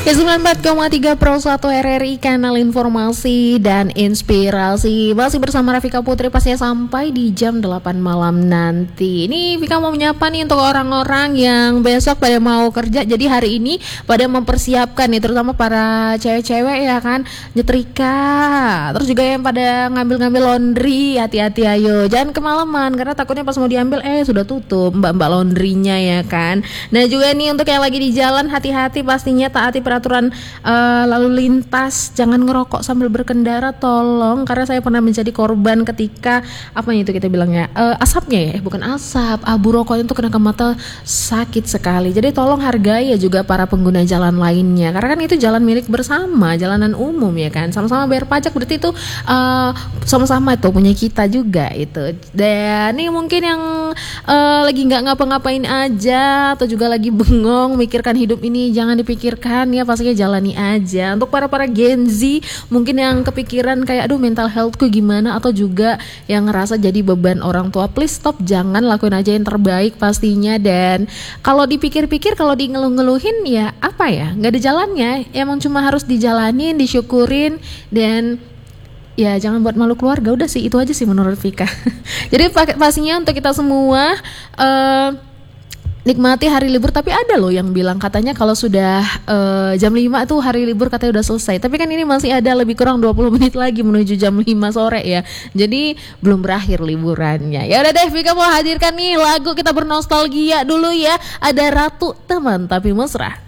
Ke 94,3 Pro 1 RRI, kanal informasi dan inspirasi. Masih bersama Rafika Putri, pastinya sampai di jam 8 malam nanti. Ini Vika mau menyapa nih untuk orang-orang yang besok pada mau kerja. Jadi hari ini pada mempersiapkan nih, terutama para cewek-cewek ya kan, nyetrika. Terus juga yang pada ngambil-ngambil laundry, hati-hati ayo. Jangan kemalaman karena takutnya pas mau diambil sudah tutup mbak-mbak laundrynya ya kan. Nah juga nih untuk yang lagi di jalan, hati-hati pastinya, taati peraturan lalu lintas, jangan ngerokok sambil berkendara tolong, karena saya pernah menjadi korban ketika apa itu kita bilangnya asapnya ya, bukan asap, abu rokok itu kena ke mata, sakit sekali. Jadi tolong hargai ya juga para pengguna jalan lainnya, karena kan itu jalan milik bersama, jalanan umum ya kan, sama-sama bayar pajak, berarti itu sama-sama itu punya kita juga itu. Dan ini mungkin yang lagi nggak ngapa-ngapain aja atau juga lagi bengong mikirkan hidup ini, jangan dipikirkan ya, pastinya jalani aja. Untuk para Gen Z mungkin yang kepikiran kayak aduh mental healthku gimana, atau juga yang ngerasa jadi beban orang tua, please stop, jangan, lakuin aja yang terbaik pastinya. Dan kalau dipikir-pikir, kalau di ngeluh-ngeluhin ya apa ya, nggak ada jalannya, emang cuma harus dijalanin, disyukurin, dan ya jangan buat malu keluarga. Udah sih, itu aja sih menurut Vika. Jadi pastinya untuk kita semua nikmati hari libur. Tapi ada loh yang bilang katanya kalau sudah jam 5 itu hari libur katanya udah selesai. Tapi kan ini masih ada lebih kurang 20 menit lagi menuju jam 5 sore ya. Jadi belum berakhir liburannya. Ya udah deh, Vika mau hadirkan nih lagu kita bernostalgia dulu ya. Ada Ratu Teman Tapi Mesra.